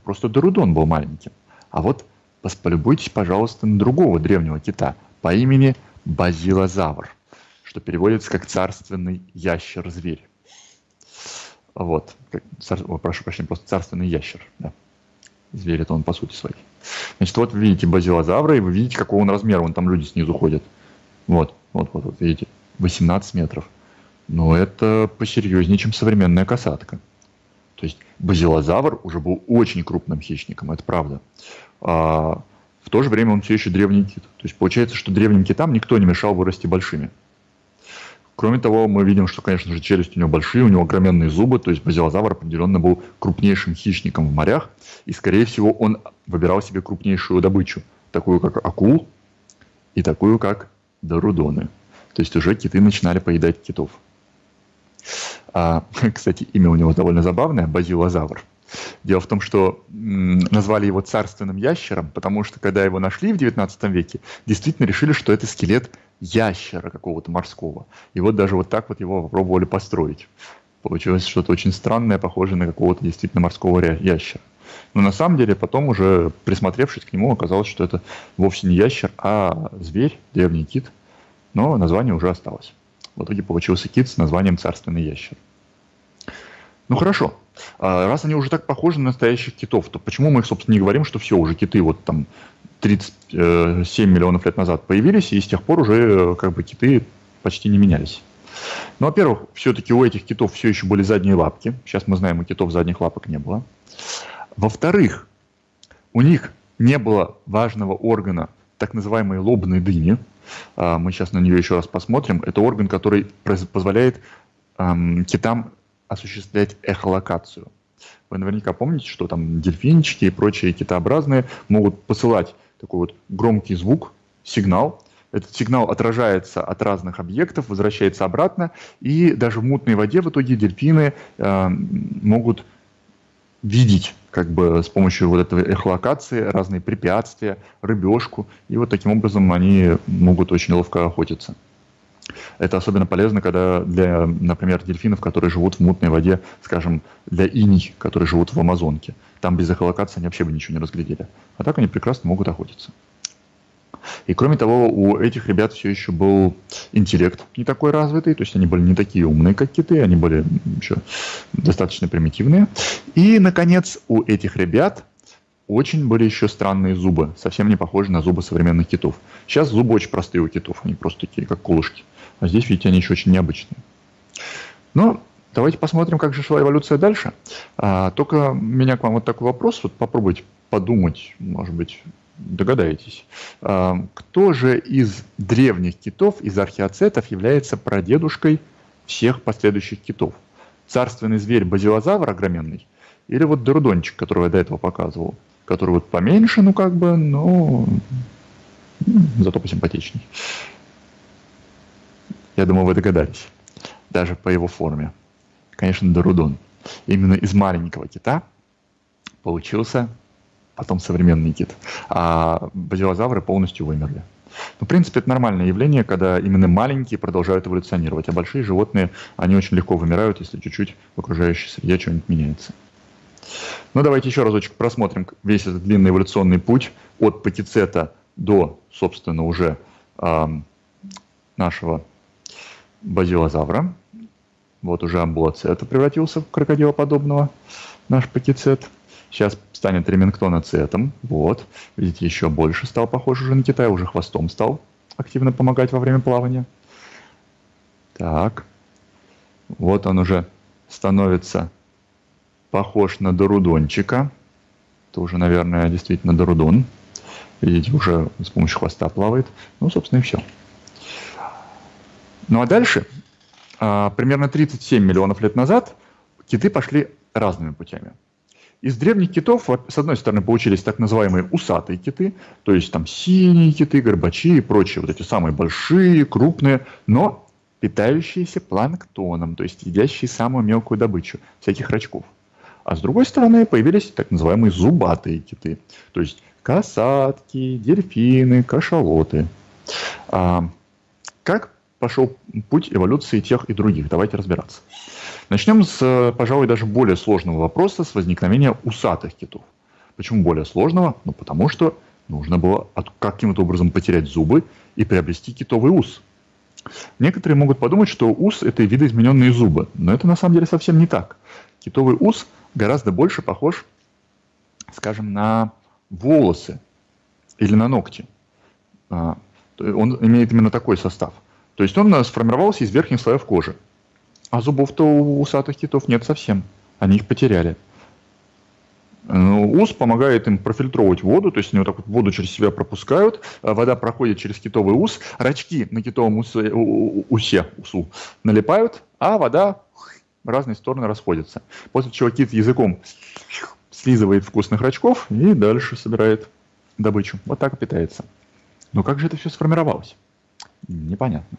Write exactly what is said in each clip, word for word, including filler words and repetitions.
просто Дорудон был маленьким. А вот полюбуйтесь, пожалуйста, на другого древнего кита по имени Базилозавр, что переводится как царственный ящер-зверь. Вот, как, цар, о, прошу прощения, просто царственный ящер. Да. Зверь это он по сути своей. Значит, вот вы видите Базилозавра, и вы видите, какого он размера, вон там люди снизу ходят. Вот, вот, вот, вот видите, восемнадцать метров. Но это посерьезнее, чем современная касатка. То есть Базилозавр уже был очень крупным хищником, это правда. А в то же время он все еще древний кит. То есть получается, что древним китам никто не мешал вырасти большими. Кроме того, мы видим, что, конечно же, челюсти у него большие, у него огроменные зубы, то есть Базилозавр определенно был крупнейшим хищником в морях, и, скорее всего, он выбирал себе крупнейшую добычу, такую как акул и такую как дорудоны. То есть уже киты начинали поедать китов. А, кстати, имя у него довольно забавное – Базилозавр. Дело в том, что м, назвали его царственным ящером, потому что, когда его нашли в девятнадцатом веке, действительно решили, что это скелет ящера какого-то морского. И вот даже вот так вот его попробовали построить. Получилось что-то очень странное, похожее на какого-то действительно морского ящера. Но на самом деле потом уже, присмотревшись к нему, оказалось, что это вовсе не ящер, а зверь, древний кит. Но название уже осталось. В итоге получился кит с названием царственный ящер. Ну хорошо. Раз они уже так похожи на настоящих китов, то почему мы их, собственно, не говорим, что все, уже киты вот там тридцать семь миллионов лет назад появились, и с тех пор уже как бы киты почти не менялись? Ну, во-первых, все-таки у этих китов все еще были задние лапки. Сейчас мы знаем, у китов задних лапок не было. Во-вторых, у них не было важного органа, так называемой лобной дыни. Мы сейчас на нее еще раз посмотрим. Это орган, который позволяет эм, китам осуществлять эхолокацию. Вы наверняка помните, что там дельфинчики и прочие китообразные могут посылать такой вот громкий звук, сигнал. Этот сигнал отражается от разных объектов, возвращается обратно, и даже в мутной воде в итоге дельфины э, могут видеть как бы с помощью вот этой эхолокации разные препятствия, рыбешку, и вот таким образом они могут очень ловко охотиться. Это особенно полезно, когда для, например, дельфинов, которые живут в мутной воде, скажем, для иней, которые живут в Амазонке. Там без эхолокации они вообще бы ничего не разглядели. А так они прекрасно могут охотиться. И кроме того, у этих ребят все еще был интеллект не такой развитый, то есть они были не такие умные, как киты, они были еще достаточно примитивные. И, наконец, у этих ребят очень были еще странные зубы, совсем не похожи на зубы современных китов. Сейчас зубы очень простые у китов, они просто такие, как колышки. А здесь, видите, они еще очень необычные. Но давайте посмотрим, как же шла эволюция дальше. А, только у меня к вам вот такой вопрос, вот попробуйте подумать, может быть, догадаетесь. А, кто же из древних китов, из археоцетов, является прадедушкой всех последующих китов? Царственный зверь Базилозавр огроменный? Или вот Дорудончик, которого я до этого показывал, который вот поменьше, ну как бы, но зато посимпатичней. Я думаю, вы догадались. Даже по его форме. Конечно, Дорудон. Именно из маленького кита получился потом современный кит. А базилозавры полностью вымерли. Ну, в принципе, это нормальное явление, когда именно маленькие продолжают эволюционировать, а большие животные, они очень легко вымирают, если чуть-чуть в окружающей среде что-нибудь меняется. Ну, давайте еще разочек просмотрим весь этот длинный эволюционный путь от патицета до, собственно, уже э, нашего базилозавра. Вот уже амбулоцета превратился в крокодилоподобного, наш патицет. Сейчас станет ремингтоноцетом. Вот. Видите, еще больше стал похож уже на Китай, уже хвостом стал активно помогать во время плавания. Так. Вот он уже становится похож на Дорудончика. Это уже, наверное, действительно Дорудон. Видите, уже с помощью хвоста плавает. Ну, собственно, и все. Ну, а дальше, примерно тридцать семь миллионов лет назад, киты пошли разными путями. Из древних китов, с одной стороны, получились так называемые усатые киты, то есть там синие киты, горбачи и прочие, вот эти самые большие, крупные, но питающиеся планктоном, то есть едящие самую мелкую добычу, всяких рачков. А с другой стороны, появились так называемые зубатые киты, то есть касатки, дельфины, кашалоты. А, как пошел путь эволюции тех и других? Давайте разбираться. Начнем с, пожалуй, даже более сложного вопроса, с возникновения усатых китов. Почему более сложного? Ну, потому что нужно было от- каким-то образом потерять зубы и приобрести китовый ус. Некоторые могут подумать, что ус – это видоизмененные зубы, но это на самом деле совсем не так. Китовый ус гораздо больше похож, скажем, на волосы или на ногти. А, то Он имеет именно такой состав. То есть он э, сформировался из верхних слоев кожи. А зубов-то у усатых китов нет совсем. Они их потеряли. Ну, ус помогает им профильтровывать воду, то есть они вот так вот воду через себя пропускают, а вода проходит через китовый ус, рачки на китовом усе, у- у- усе усу налипают, а вода в разные стороны расходится. После чего кит языком слизывает вкусных рачков и дальше собирает добычу. Вот так и питается. Но как же это все сформировалось? Непонятно.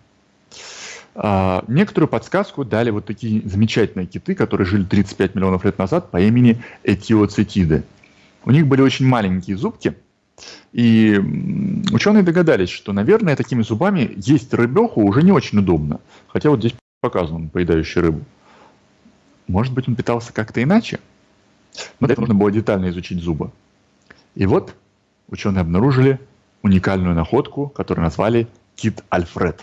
А, некоторую подсказку дали вот такие замечательные киты, которые жили тридцать пять миллионов лет назад по имени этиоцетиды. У них были очень маленькие зубки, и м, ученые догадались, что, наверное, такими зубами есть рыбеху уже не очень удобно. Хотя вот здесь показано, поедающий рыбу. Может быть, он питался как-то иначе? Но для этого нужно было детально изучить зубы. И вот ученые обнаружили уникальную находку, которую назвали кит Альфред.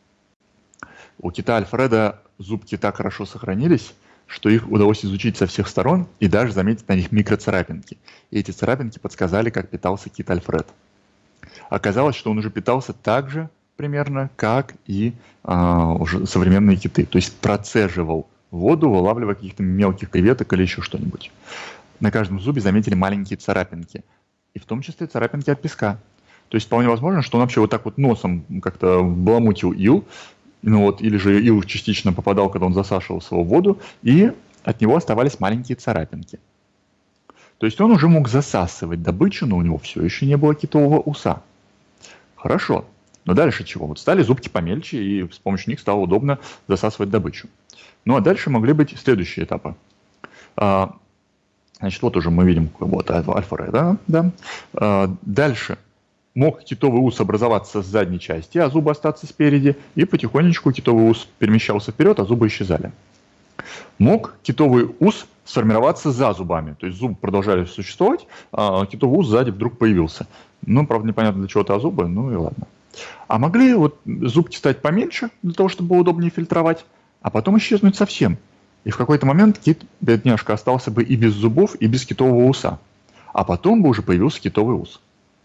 У кита Альфреда зубки так хорошо сохранились, что их удалось изучить со всех сторон и даже заметить на них микроцарапинки. И эти царапинки подсказали, как питался кит Альфред. Оказалось, что он уже питался так же примерно, как и а, уже современные киты. То есть процеживал воду, вылавливая каких-то мелких креветок или еще что-нибудь. На каждом зубе заметили маленькие царапинки. И в том числе царапинки от песка. То есть вполне возможно, что он вообще вот так вот носом как-то баламутил ил, ну вот, или же ил частично попадал, когда он засашивался в воду, и от него оставались маленькие царапинки. То есть он уже мог засасывать добычу, но у него все еще не было китового уса. Хорошо. Но дальше чего? Вот стали зубки помельче, и с помощью них стало удобно засасывать добычу. Ну а дальше могли быть следующие этапы. А, значит, вот уже мы видим вот Альфред, да? да. А, дальше. Мог китовый ус образоваться с задней части, а зубы остаться спереди, и потихонечку китовый ус перемещался вперед, а зубы исчезали. Мог китовый ус сформироваться за зубами, то есть зубы продолжали существовать, а китовый ус сзади вдруг появился. Ну, правда, непонятно для чего-то, а зубы, ну и ладно. А могли вот зубки стать поменьше, для того, чтобы было удобнее фильтровать, а потом исчезнуть совсем. И в какой-то момент кит, бедняжка, остался бы и без зубов, и без китового уса. А потом бы уже появился китовый ус.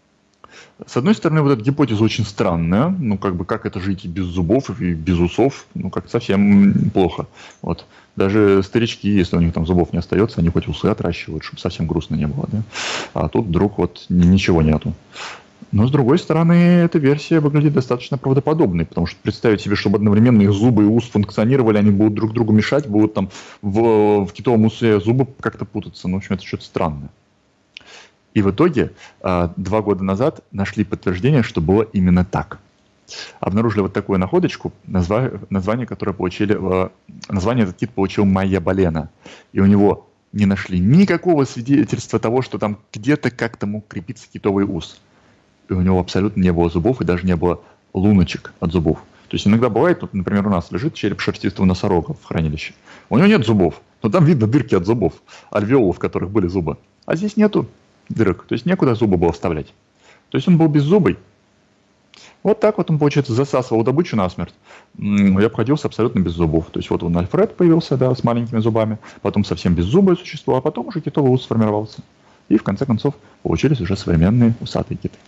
С одной стороны, вот эта гипотеза очень странная, ну, как бы, как это жить и без зубов, и без усов, ну, как-то совсем плохо. Вот. Даже старички, если у них там зубов не остается, они хоть усы отращивают, чтобы совсем грустно не было, да? А тут вдруг вот ничего нету. Но, с другой стороны, эта версия выглядит достаточно правдоподобной, потому что представить себе, чтобы одновременно их зубы и ус функционировали, они будут друг другу мешать, будут там в, в китовом усе зубы как-то путаться, ну, в общем, это что-то странное. И в итоге два года назад нашли подтверждение, что было именно так. Обнаружили вот такую находочку, название, название которое получили, название этот кит получил Майя Балена. И у него не нашли никакого свидетельства того, что там где-то как-то мог крепиться китовый ус. И у него абсолютно не было зубов, и даже не было луночек от зубов. То есть иногда бывает, вот, например, у нас лежит череп шерстистого носорога в хранилище. У него нет зубов, но там видно дырки от зубов, альвеолы, в которых были зубы. А здесь нету дырок, то есть некуда зубы было вставлять. То есть он был беззубый. Вот так вот он, получается, засасывал добычу насмерть и обходился абсолютно без зубов. То есть вот он Альфред появился, да, с маленькими зубами, потом совсем беззубое существо, а потом уже китовый ус сформировался. И в конце концов получились уже современные усатые киты.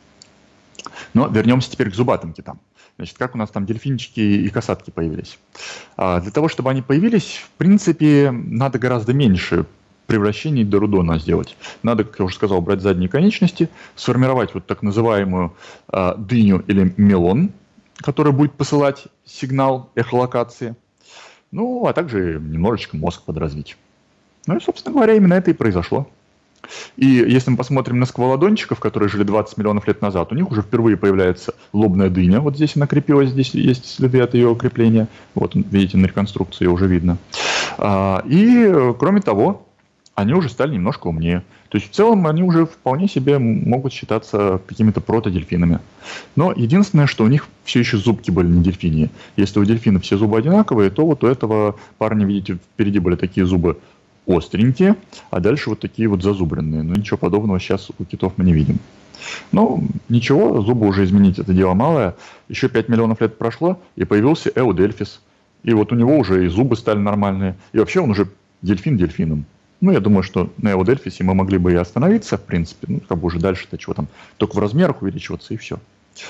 Но вернемся теперь к зубатым китам. Значит, как у нас там дельфинчики и касатки появились. А для того, чтобы они появились, в принципе, надо гораздо меньше превращений Дорудона сделать. Надо, как я уже сказал, брать задние конечности, сформировать вот так называемую э, дыню или мелон, которая будет посылать сигнал эхолокации. Ну, а также немножечко мозг подразвить. Ну и, собственно говоря, именно это и произошло. И если мы посмотрим на сквалодончиков, которые жили двадцать миллионов лет назад, у них уже впервые появляется лобная дыня. Вот здесь она крепилась, здесь есть следы от ее крепления. Вот, видите, на реконструкции ее уже видно. А, и, кроме того, они уже стали немножко умнее. То есть в целом они уже вполне себе могут считаться какими-то протодельфинами. Но единственное, что у них все еще зубки были не дельфиньи. Если у дельфинов все зубы одинаковые, то вот у этого парня, видите, впереди были такие зубы остренькие, а дальше вот такие вот зазубренные. Но ничего подобного сейчас у китов мы не видим. Ну, ничего, зубы уже изменить это дело малое. Еще пять миллионов лет прошло, и появился Эудельфис. И вот у него уже и зубы стали нормальные. И вообще он уже дельфин дельфином. Ну, я думаю, что на Эудельфисе мы могли бы и остановиться, в принципе. Ну, как бы уже дальше-то чего там, только в размерах увеличиваться, и все.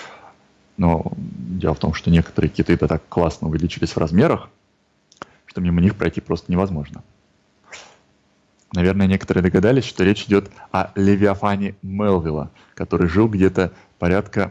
Но дело в том, что некоторые киты-то так классно увеличились в размерах, что мимо них пройти просто невозможно. Наверное, некоторые догадались, что речь идет о Левиафане Мелвилла, который жил где-то порядка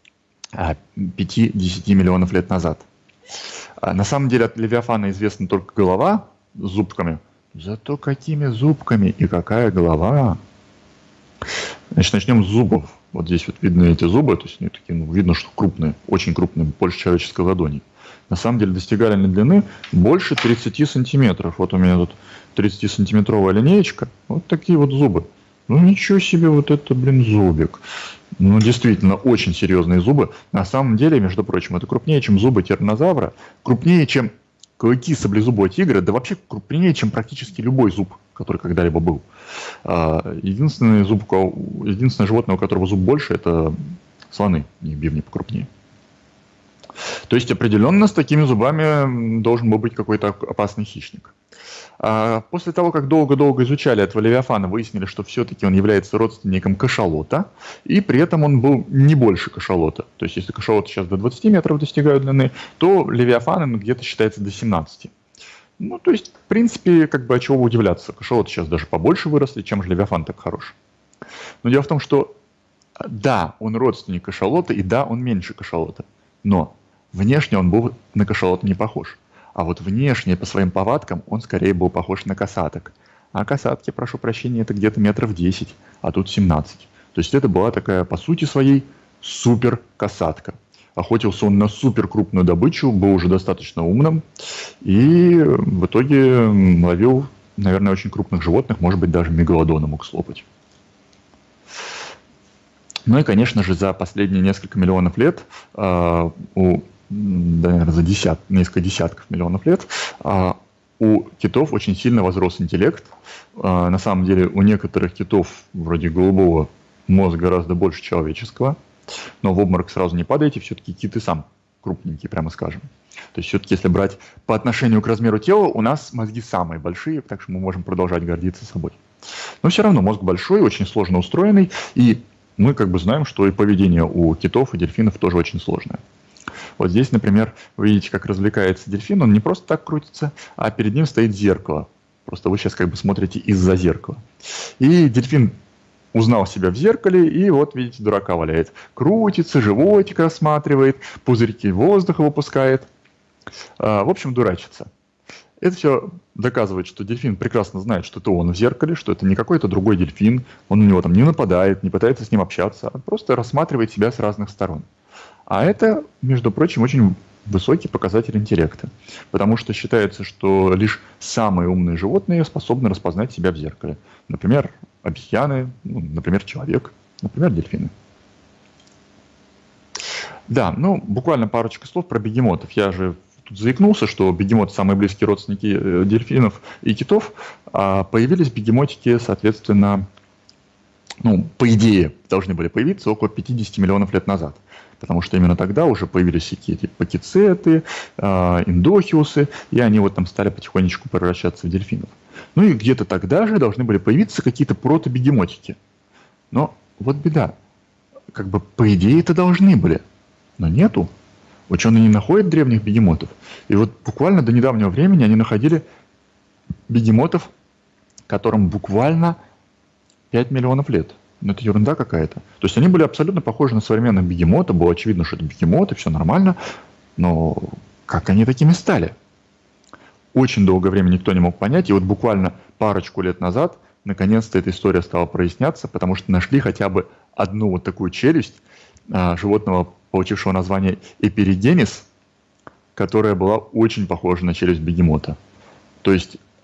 пяти-десяти миллионов лет назад. На самом деле от Левиафана известна только голова с зубками. Зато какими зубками и какая голова! Значит, начнем с зубов. Вот здесь вот видны эти зубы, то есть они такие, ну, видно, что крупные, очень крупные, больше человеческой ладони. На самом деле достигали они длины больше тридцати сантиметров. Вот у меня тут тридцатисантиметровая линеечка, вот такие вот зубы. Ну ничего себе, вот это, блин, зубик. Ну действительно, очень серьезные зубы. На самом деле, между прочим, это крупнее, чем зубы тираннозавра, крупнее, чем клыки саблезубого тигра, да вообще крупнее, чем практически любой зуб, который когда-либо был. Единственный, зуб, единственное животное, у которого зуб больше, это слоны, у них бивни покрупнее. То есть определенно с такими зубами должен был быть какой-то опасный хищник. После того, как долго-долго изучали этого Левиафана, выяснили, что все-таки он является родственником кашалота, и при этом он был не больше кашалота. То есть если кашалоты сейчас до двадцати метров достигают длины, то Левиафан где-то считается до семнадцати. Ну, то есть, в принципе, как бы, а чего удивляться. Кашалоты сейчас даже побольше выросли, чем же Левиафан так хорош. Но дело в том, что да, он родственник кашалота, и да, он меньше кашалота. Но внешне он был на кашалота не похож. А вот внешне, по своим повадкам, он скорее был похож на касаток. А касатки, прошу прощения, это где-то метров десять, а тут семнадцать. То есть это была такая, по сути своей, супер касатка. Охотился он на супер крупную добычу, был уже достаточно умным. И в итоге ловил, наверное, очень крупных животных, может быть, даже мегалодона мог слопать. Ну и, конечно же, за последние несколько миллионов лет э, у Да, наверное, за десят, несколько десятков миллионов лет, а, у китов очень сильно возрос интеллект. А, на самом деле у некоторых китов, вроде голубого, мозг гораздо больше человеческого, но в обморок сразу не падайте, все-таки кит и сам крупненький, прямо скажем. То есть все-таки, если брать по отношению к размеру тела, у нас мозги самые большие, так что мы можем продолжать гордиться собой. Но все равно мозг большой, очень сложно устроенный, и мы как бы знаем, что и поведение у китов и дельфинов тоже очень сложное. Вот здесь, например, вы видите, как развлекается дельфин. Он не просто так крутится, а перед ним стоит зеркало. Просто вы сейчас как бы смотрите из-за зеркала. И дельфин узнал себя в зеркале, и вот, видите, дурака валяет. Крутится, животик рассматривает, пузырьки воздуха выпускает. В общем, дурачится. Это все доказывает, что дельфин прекрасно знает, что это он в зеркале, что это не какой-то другой дельфин. Он на него там не нападает, не пытается с ним общаться, а просто рассматривает себя с разных сторон. А это, между прочим, очень высокий показатель интеллекта, потому что считается, что лишь самые умные животные способны распознать себя в зеркале. Например, обезьяны, ну, например, человек, например, дельфины. Да, ну, буквально парочка слов про бегемотов. Я же тут заикнулся, что бегемоты самые близкие родственники дельфинов и китов, а появились бегемотики, соответственно, ну, по идее, должны были появиться около пятидесяти миллионов лет назад. Потому что именно тогда уже появились всякие эти пакицеты, э, индохиусы, и они вот там стали потихонечку превращаться в дельфинов. Ну и где-то тогда же должны были появиться какие-то протобегемотики. Но вот беда. Как бы по идее это должны были, но нету. Ученые не находят древних бегемотов. И вот буквально до недавнего времени они находили бегемотов, которым буквально пять миллионов лет. Ну, это ерунда какая-то. То есть они были абсолютно похожи на современных бегемотов. Было очевидно, что это бегемоты, все нормально. Но как они такими стали? Очень долгое время никто не мог понять. И вот буквально парочку лет назад наконец-то эта история стала проясняться, потому что нашли хотя бы одну вот такую челюсть а, животного, получившего название эпириденис, которая была очень похожа на челюсть бегемота. То есть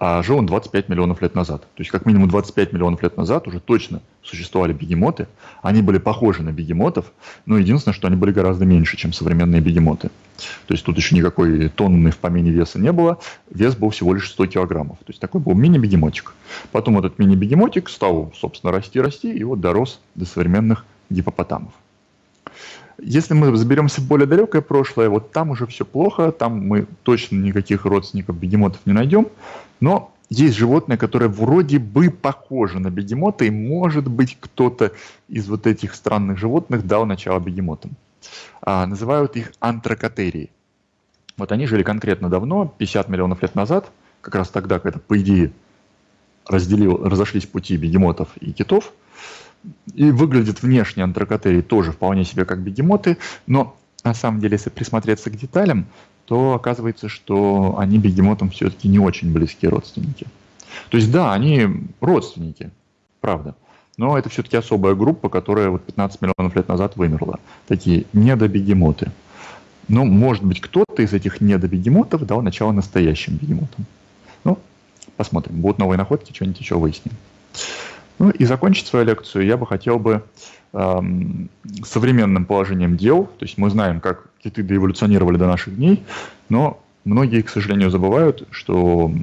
А жил он двадцать пять миллионов лет назад. То есть как минимум двадцать пять миллионов лет назад уже точно существовали бегемоты. Они были похожи на бегемотов, но единственное, что они были гораздо меньше, чем современные бегемоты. То есть тут еще никакой тонны в помине веса не было. Вес был всего лишь сто килограммов. То есть такой был мини-бегемотик. Потом этот мини-бегемотик стал, собственно, расти-расти и вот дорос до современных гипопотамов. Если мы заберемся в более далекое прошлое, вот там уже все плохо, там мы точно никаких родственников бегемотов не найдем, но есть животное, которое вроде бы похоже на бегемота, и может быть кто-то из вот этих странных животных дал начало бегемотам. А, называют их антракотерии. Вот они жили конкретно давно, пятьдесят миллионов лет назад, как раз тогда, когда, по идее, разделил, разошлись пути бегемотов и китов. И выглядят внешне антракотерии тоже вполне себе как бегемоты, но на самом деле, если присмотреться к деталям, то оказывается, что они бегемотам все-таки не очень близкие родственники. То есть да, они родственники, правда, но это все-таки особая группа, которая вот пятнадцать миллионов лет назад вымерла. Такие недобегемоты. Но, может быть, кто-то из этих недобегемотов дал начало настоящим бегемотам. Ну, посмотрим. Будут новые находки, что-нибудь еще выясним. Ну и закончить свою лекцию я бы хотел бы эм, современным положением дел. То есть мы знаем, как киты доэволюционировали до наших дней, но многие, к сожалению, забывают, что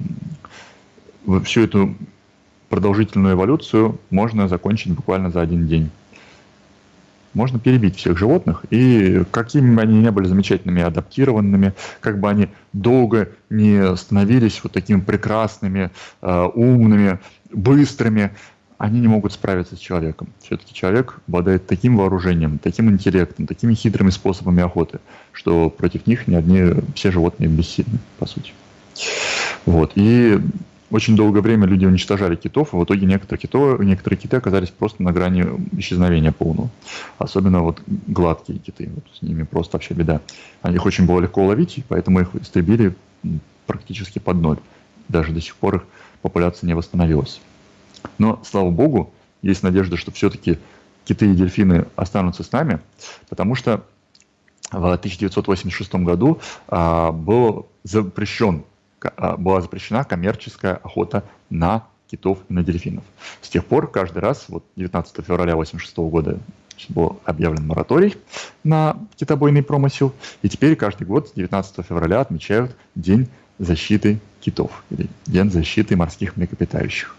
всю эту продолжительную эволюцию можно закончить буквально за один день. Можно перебить всех животных, и какими бы они ни были замечательными, адаптированными, как бы они долго не становились вот такими прекрасными, э, умными, быстрыми, они не могут справиться с человеком. Все-таки человек обладает таким вооружением, таким интеллектом, такими хитрыми способами охоты, что против них ни одни, все животные бессильны, по сути. Вот. И очень долгое время люди уничтожали китов, и в итоге некоторые, кито, некоторые киты оказались просто на грани исчезновения полного. Особенно вот гладкие киты, вот с ними просто вообще беда. Их очень было легко ловить, и поэтому их истребили практически под ноль. Даже до сих пор их популяция не восстановилась. Но, слава богу, есть надежда, что все-таки киты и дельфины останутся с нами, потому что в тысяча девятьсот восемьдесят шестом году а, был запрещен, а, была запрещена коммерческая охота на китов и на дельфинов. С тех пор каждый раз, вот девятнадцатого февраля тысяча девятьсот восемьдесят шестого года был объявлен мораторий на китобойный промысел, и теперь каждый год девятнадцатого февраля отмечают День защиты китов, или День защиты морских млекопитающих.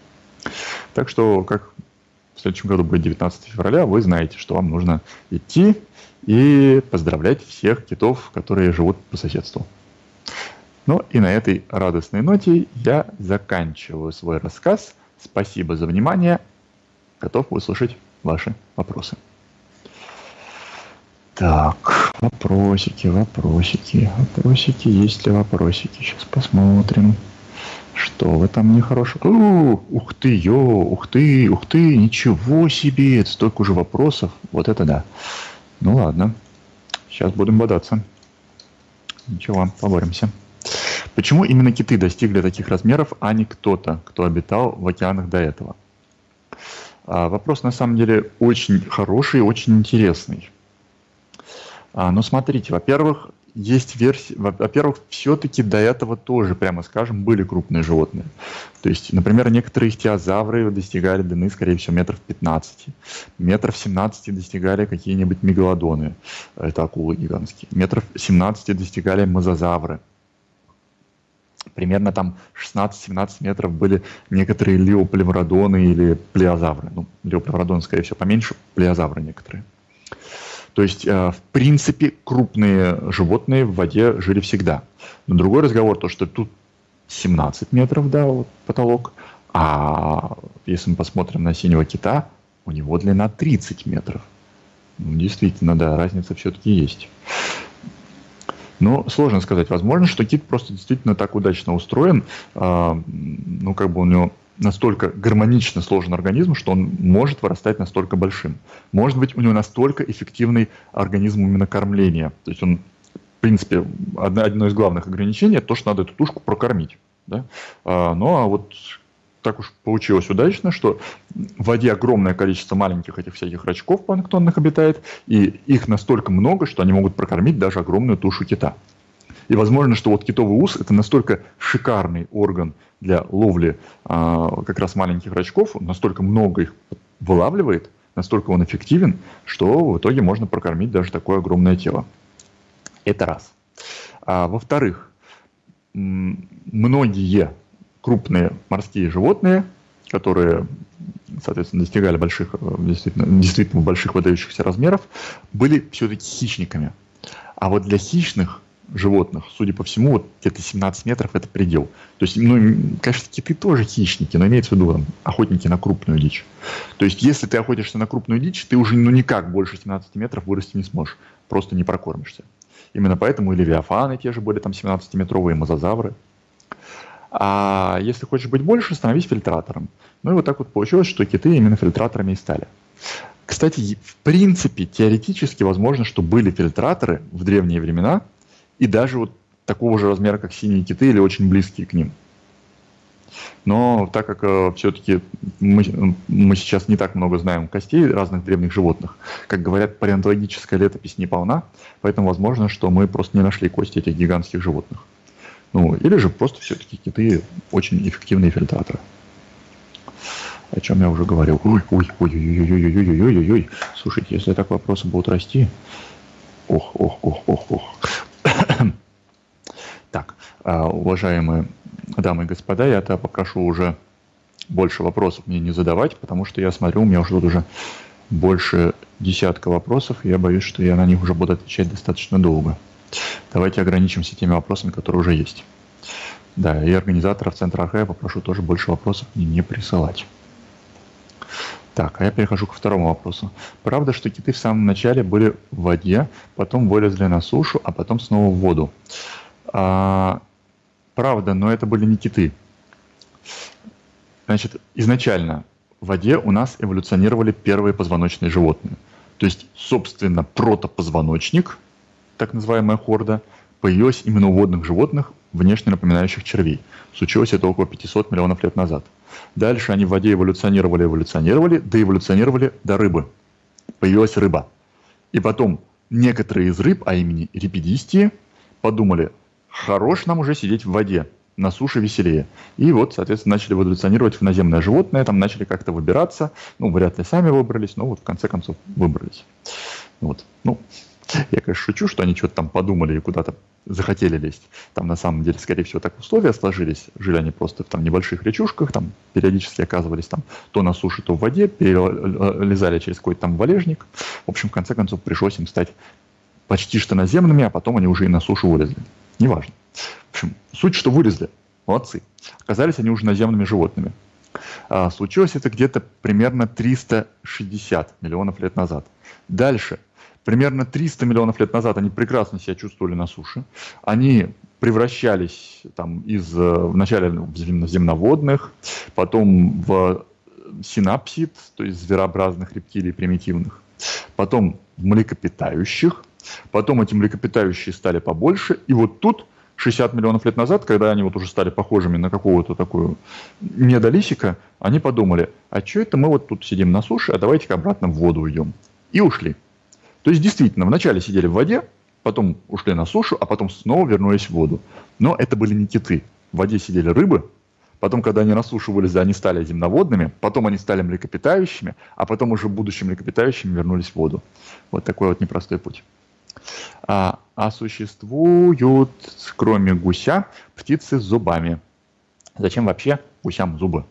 Так что, как в следующем году будет девятнадцатого февраля, вы знаете, что вам нужно идти и поздравлять всех китов, которые живут по соседству. Ну и на этой радостной ноте я заканчиваю свой рассказ. Спасибо за внимание. Готов выслушать ваши вопросы. Так, вопросики, вопросики, вопросики. Есть ли вопросики? Сейчас посмотрим. Что вы там нехорошего? О, ух ты, ё, ух ты, ух ты, ничего себе, столько уже вопросов. Вот это да. Ну ладно, сейчас будем бодаться. Ничего, поборемся. Почему именно киты достигли таких размеров, а не кто-то, кто обитал в океанах до этого? А, вопрос на самом деле очень хороший, очень интересный. А, но смотрите, во-первых, есть версия, во-первых, все-таки до этого тоже, прямо скажем, были крупные животные. То есть, например, некоторые ихтиозавры достигали длины, скорее всего, метров пятнадцать. Метров семнадцать достигали какие-нибудь мегалодоны, это акулы гигантские. Метров семнадцать достигали мозазавры. Примерно там шестнадцать-семнадцать метров были некоторые леоплевродоны или плеозавры. Ну, леоплевродоны, скорее всего, поменьше, плеозавры некоторые. То есть, в принципе, крупные животные в воде жили всегда. Но другой разговор, то, что тут семнадцать метров, да, вот потолок, а если мы посмотрим на синего кита, у него длина тридцать метров. Ну, действительно, да, разница все-таки есть. Но сложно сказать. Возможно, что кит просто действительно так удачно устроен, ну, как бы у него настолько гармонично сложен организм, что он может вырастать настолько большим. Может быть, у него настолько эффективный организм именно кормления. То есть он, в принципе, одно из главных ограничений – то, что надо эту тушку прокормить. Да? А, ну а вот так уж получилось удачно, что в воде огромное количество маленьких этих всяких рачков планктонных обитает, и их настолько много, что они могут прокормить даже огромную тушу кита. И возможно, что вот китовый ус – это настолько шикарный орган для ловли а, как раз маленьких рачков, он настолько много их вылавливает, настолько он эффективен, что в итоге можно прокормить даже такое огромное тело. Это раз. А, во-вторых, многие крупные морские животные, которые, соответственно, достигали больших, действительно, действительно больших выдающихся размеров, были все-таки хищниками. А вот для хищных животных, судя по всему, вот где-то семнадцать метров – это предел. То есть, ну, конечно, киты тоже хищники, но имеется в виду там, охотники на крупную дичь. То есть, если ты охотишься на крупную дичь, ты уже ну, никак больше семнадцати метров вырасти не сможешь, просто не прокормишься. Именно поэтому и левиафаны те же были там семнадцатиметровые, и мозазавры. А если хочешь быть больше, становись фильтратором. Ну и вот так вот получилось, что киты именно фильтраторами и стали. Кстати, в принципе, теоретически возможно, что были фильтраторы в древние времена, и даже вот такого же размера, как синие киты, или очень близкие к ним. Но так как э, все-таки мы, мы сейчас не так много знаем костей разных древних животных, как говорят, палеонтологическая летопись не полна, поэтому возможно, что мы просто не нашли кости этих гигантских животных. Ну, или же просто все-таки киты очень эффективные фильтраторы. О чем я уже говорил. Ой, ой, ой, ой, ой, ой, ой, ой, ой, ой. Слушайте, если так вопросы будут расти. Ох, ох, ох, ох, ох. Так, уважаемые дамы и господа, я-то попрошу уже больше вопросов мне не задавать, потому что я смотрю, у меня уже тут уже больше десятка вопросов, и я боюсь, что я на них уже буду отвечать достаточно долго. Давайте ограничимся теми вопросами, которые уже есть. Да, и организаторов Центра АХ я попрошу тоже больше вопросов мне не присылать. Так, а я перехожу ко второму вопросу. Правда, что киты в самом начале были в воде, потом вылезли на сушу, а потом снова в воду? А, правда, но это были не киты. Значит, изначально в воде у нас эволюционировали первые позвоночные животные. То есть, собственно, протопозвоночник, так называемая хорда, появилась именно у водных животных, внешне напоминающих червей. Случилось это около пятисот миллионов лет назад. Дальше они в воде эволюционировали, эволюционировали, доэволюционировали до рыбы. Появилась рыба. И потом некоторые из рыб, а именно рипидистии, подумали, хорош нам уже сидеть в воде, на суше веселее. И вот, соответственно, начали эволюционировать в наземное животное, там начали как-то выбираться. Ну, вряд ли сами выбрались, но вот в конце концов выбрались. Вот. Ну, я, конечно, шучу, что они что-то там подумали и куда-то захотели лезть. Там на самом деле, скорее всего, так условия сложились. Жили они просто в там небольших речушках, там периодически оказывались там то на суше, то в воде, перелезали через какой-то там валежник. В общем, в конце концов, пришлось им стать почти что наземными, а потом они уже и на сушу вылезли. Неважно. В общем, суть, что вылезли. Молодцы. Оказались они уже наземными животными. А, случилось это где-то примерно триста шестьдесят миллионов лет назад. Дальше. Примерно триста миллионов лет назад они прекрасно себя чувствовали на суше. Они превращались там, из, вначале в земноводных, потом в синапсид, то есть зверообразных рептилий примитивных, потом в млекопитающих, потом эти млекопитающие стали побольше, и вот тут шестьдесят миллионов лет назад, когда они вот уже стали похожими на какого-то такую недолисика, они подумали, а что это мы вот тут сидим на суше, а давайте-ка обратно в воду уйдем. И ушли. То есть, действительно, вначале сидели в воде, потом ушли на сушу, а потом снова вернулись в воду. Но это были не киты. В воде сидели рыбы, потом, когда они на сушу вылезли, они стали земноводными, потом они стали млекопитающими, а потом уже будущими млекопитающими вернулись в воду. Вот такой вот непростой путь. А, а существуют, кроме гуся, птицы с зубами. Зачем вообще гусям зубы?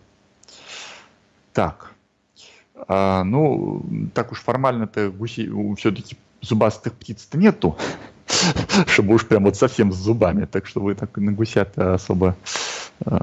Так. А, ну, так уж формально-то гусей все-таки зубастых птиц-то нету, чтобы уж прям вот совсем с зубами. Так что вы так на гуся-то особо а,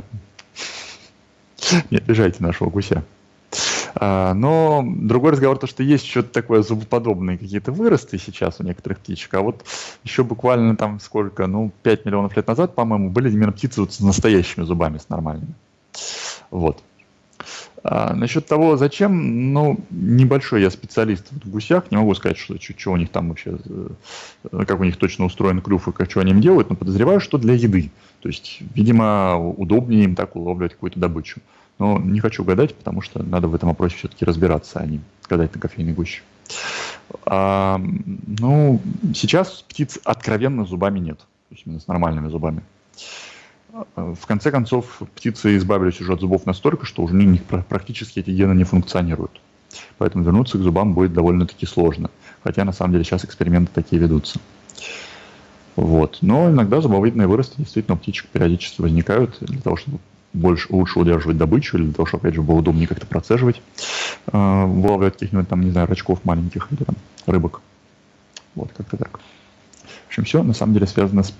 не обижайте нашего гуся. А, но другой разговор, то, что есть что-то такое зубоподобные какие-то выросты сейчас у некоторых птичек, а вот еще буквально там сколько, ну, пять миллионов лет назад, по-моему, были именно птицы вот с настоящими зубами, с нормальными. Вот. А, насчет того, зачем, ну, небольшой я специалист в гусях, не могу сказать, что, что, что у них там вообще, как у них точно устроен клюв и как, что они им делают, но подозреваю, что для еды. То есть, видимо, удобнее им так улавливать какую-то добычу. Но не хочу гадать, потому что надо в этом вопросе все-таки разбираться, а не гадать на кофейной гуще. А, ну, сейчас птиц откровенно зубами нет. то есть именно с нормальными зубами. В конце концов, птицы избавились уже от зубов настолько, что уже у них практически эти гены не функционируют. Поэтому вернуться к зубам будет довольно-таки сложно. Хотя, на самом деле, сейчас эксперименты такие ведутся. Вот. Но иногда зубовидные выросты действительно у птичек периодически возникают для того, чтобы больше, лучше удерживать добычу, или для того, чтобы, опять же, было удобнее как-то процеживать, э, вылавливать каких-нибудь там, не знаю, рачков маленьких или там рыбок. Вот, как-то так. В общем, все на самом деле связано с